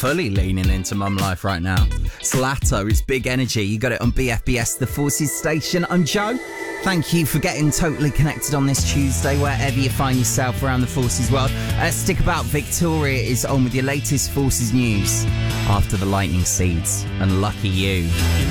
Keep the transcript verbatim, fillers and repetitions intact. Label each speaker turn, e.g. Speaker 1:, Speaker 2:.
Speaker 1: fully leaning into mum life right now. It's Latto, it's Big Energy. You got it on B F B S, the Forces station. I'm Joe. Thank you for getting totally connected on this Tuesday, wherever you find yourself around the Forces world. Uh, stick about, Victoria is on with your latest Forces news after the lightning seeds. And lucky you.